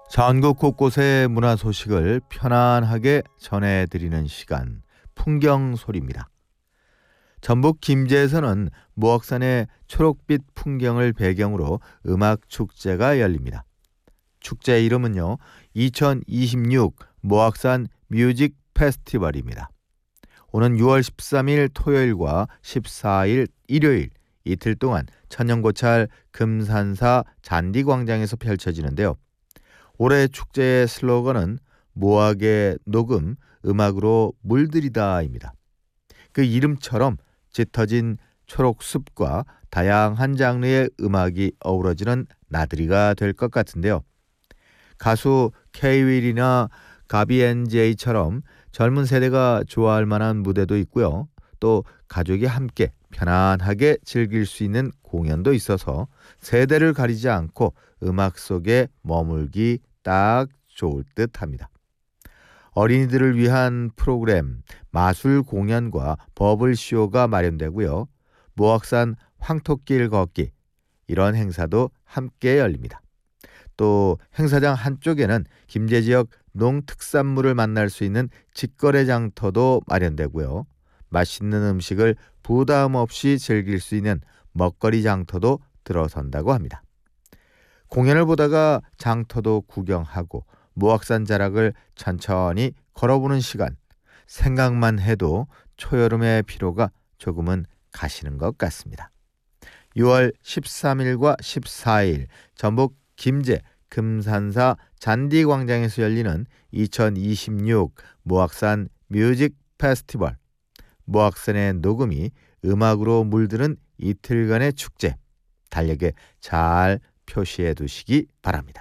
전국 곳곳의 문화 소식을 편안하게 전해드리는 시간, 풍경소리입니다. 전북 김제에서는 무악산의 초록빛 풍경을 배경으로 음악축제가 열립니다. 축제 이름은요, 2026 무악산 뮤직 페스티벌입니다. 오는 6월 13일 토요일과 14일 일요일 이틀 동안 천연고찰 금산사 잔디광장에서 짙어지는데요. 올해 축제의 슬로건은 무악의 녹음, 음악으로 물들이다입니다. 그 이름처럼 짙어진 초록숲과 다양한 장르의 음악이 어우러지는 나들이가 될 것 같은데요. 가수 K-윌이나 가비앤제이처럼 젊은 세대가 좋아할 만한 무대도 있고요. 또 가족이 함께 편안하게 즐길 수 있는 공연도 있어서 세대를 가리지 않고 음악 속에 머물기 딱 좋을 듯합니다. 어린이들을 위한 프로그램, 마술 공연과 버블쇼가 마련되고요. 무악산 황토길 걷기, 이런 행사도 함께 열립니다. 또 행사장 한쪽에는 김제 지역 농특산물을 만날 수 있는 직거래 장터도 마련되고요. 맛있는 음식을 부담 없이 즐길 수 있는 먹거리 장터도 들어선다고 합니다. 공연을 보다가 장터도 구경하고 무악산 자락을 천천히 걸어보는 시간, 생각만 해도 초여름의 피로가 조금은 가시는 것 같습니다. 6월 13일과 14일 전북 김제 금산사 잔디광장에서 열리는 2026 무악산 뮤직 페스티벌, 무악산의 녹음이 음악으로 물드는 이틀간의 축제, 달력에 잘 표시해 두시기 바랍니다.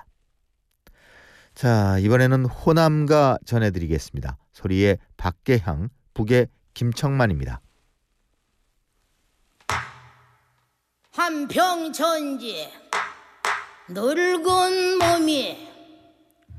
자, 이번에는 호남가 전해드리겠습니다. 소리의 박계향, 북의 김청만입니다. 한평천지 늙은 몸이